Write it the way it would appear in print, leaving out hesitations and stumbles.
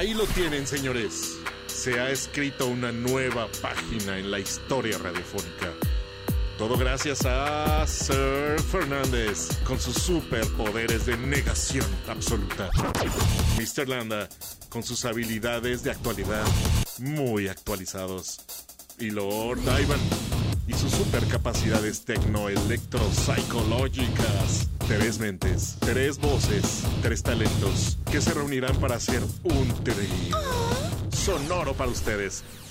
Ahí lo tienen, señores. Se ha escrito una nueva página en la historia radiofónica. Todo gracias a Sir Fernández, con sus superpoderes de negación absoluta. Mr. Landa, con sus habilidades de actualidad muy actualizados. Y Lord Ivan, y sus supercapacidades tecno-electro-psicológicas. 3 mentes, 3 voces, 3 talentos que se reunirán para hacer un trío sonoro para ustedes.